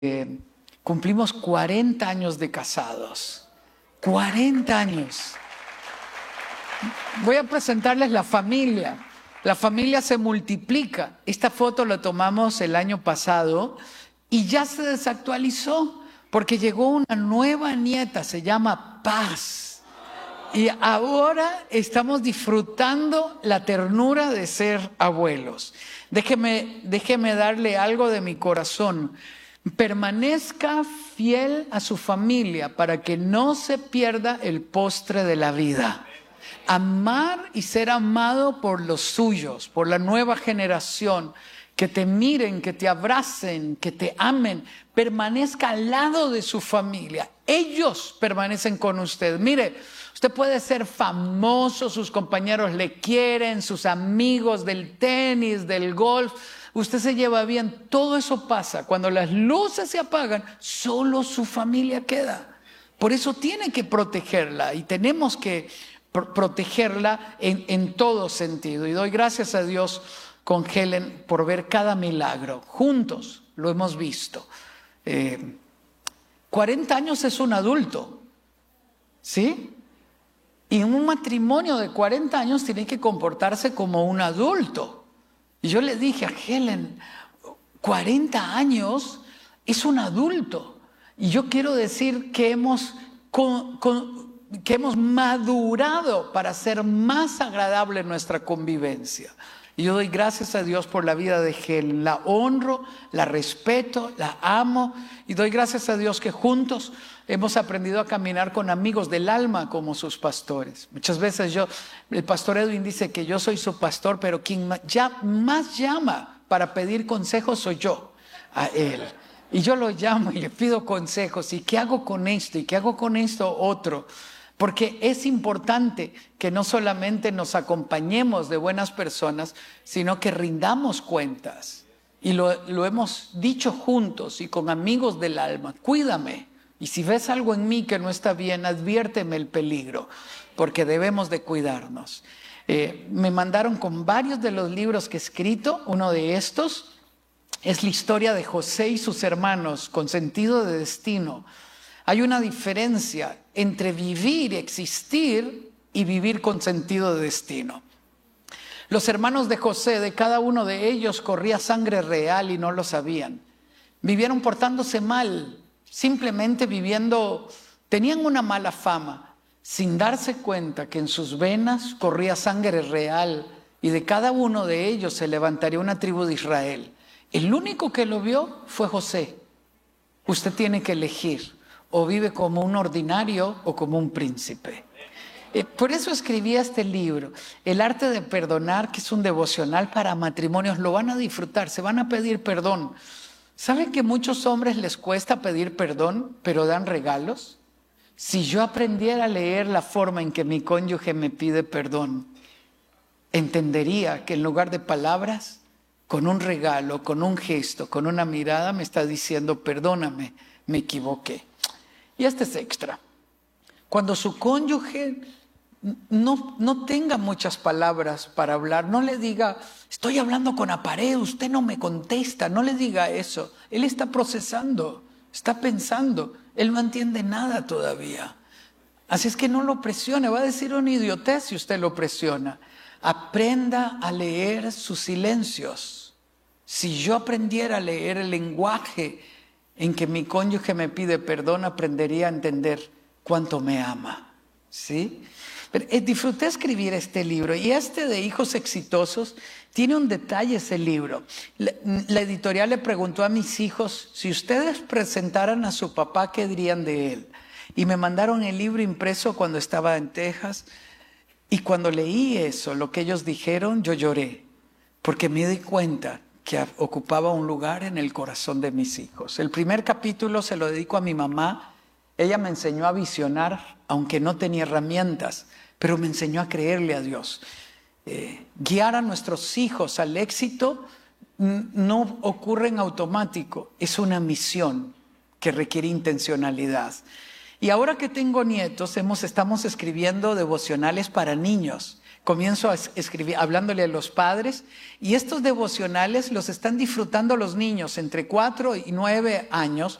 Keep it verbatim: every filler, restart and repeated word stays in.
Eh, cumplimos cuarenta años de casados. cuarenta años. Voy a presentarles la familia. La familia se multiplica. Esta foto la tomamos el año pasado y ya se desactualizó porque llegó una nueva nieta, se llama Paz. Y ahora estamos disfrutando la ternura de ser abuelos. Déjeme, déjeme darle algo de mi corazón. Permanezca fiel a su familia para que no se pierda el postre de la vida. Amar y ser amado por los suyos, por la nueva generación. Que te miren, que te abracen, que te amen. Permanezca al lado de su familia. Ellos permanecen con usted. Mire, usted puede ser famoso, sus compañeros le quieren, sus amigos del tenis, del golf. Usted se lleva bien, todo eso pasa. Cuando las luces se apagan, solo su familia queda. Por eso tiene que protegerla y tenemos que pr- protegerla en, en todo sentido. Y doy gracias a Dios con Helen por ver cada milagro. Juntos lo hemos visto. Eh, cuarenta años es un adulto, ¿sí? Y en un matrimonio de cuarenta años tiene que comportarse como un adulto. Y yo le dije a Helen, cuarenta años es un adulto. Y yo quiero decir que hemos, con, con, que hemos madurado para hacer más agradable nuestra convivencia. Y yo doy gracias a Dios por la vida de Helen. La honro, la respeto, la amo. Y doy gracias a Dios que juntos hemos aprendido a caminar con amigos del alma como sus pastores. Muchas veces yo, el pastor Edwin dice que yo soy su pastor, pero quien ya más llama para pedir consejos soy yo a él. Y yo lo llamo y le pido consejos. ¿Y qué hago con esto? ¿Y qué hago con esto otro? Porque es importante que no solamente nos acompañemos de buenas personas, sino que rindamos cuentas. Y lo, lo hemos dicho juntos y con amigos del alma. Cuídame. Y si ves algo en mí que no está bien, adviérteme el peligro, porque debemos de cuidarnos. Eh, me mandaron con varios de los libros que he escrito. Uno de estos es la historia de José y sus hermanos con sentido de destino. Hay una diferencia entre vivir y existir y vivir con sentido de destino. Los hermanos de José, de cada uno de ellos corría sangre real y no lo sabían. Vivieron portándose mal, simplemente viviendo, tenían una mala fama, sin darse cuenta que en sus venas corría sangre real y de cada uno de ellos se levantaría una tribu de Israel. El único que lo vio fue José. Usted tiene que elegir. O vive como un ordinario o como un príncipe. Eh, por eso escribí este libro, El arte de perdonar, que es un devocional para matrimonios. Lo van a disfrutar, se van a pedir perdón. ¿Saben que a muchos hombres les cuesta pedir perdón, pero dan regalos? Si yo aprendiera a leer la forma en que mi cónyuge me pide perdón, entendería que en lugar de palabras, con un regalo, con un gesto, con una mirada, me está diciendo, perdóname, me equivoqué. Y este es extra. Cuando su cónyuge no, no tenga muchas palabras para hablar, no le diga, estoy hablando con la pared, usted no me contesta, no le diga eso. Él está procesando, está pensando, él no entiende nada todavía. Así es que no lo presione, va a decir una idiotez si usted lo presiona. Aprenda a leer sus silencios. Si yo aprendiera a leer el lenguaje en que mi cónyuge me pide perdón, aprendería a entender cuánto me ama, ¿sí? Pero, eh, disfruté escribir este libro, y este de Hijos Exitosos tiene un detalle ese libro. La, la editorial le preguntó a mis hijos, si ustedes presentaran a su papá, ¿qué dirían de él? Y me mandaron el libro impreso cuando estaba en Texas, y cuando leí eso, lo que ellos dijeron, yo lloré, porque me di cuenta que ocupaba un lugar en el corazón de mis hijos. El primer capítulo se lo dedico a mi mamá. Ella me enseñó a visionar, aunque no tenía herramientas, pero me enseñó a creerle a Dios. Eh, guiar a nuestros hijos al éxito no ocurre en automático, es una misión que requiere intencionalidad. Y ahora que tengo nietos, hemos, estamos escribiendo devocionales para niños. Comienzo a escribir, hablándole a los padres, y estos devocionales los están disfrutando los niños entre cuatro y nueve años,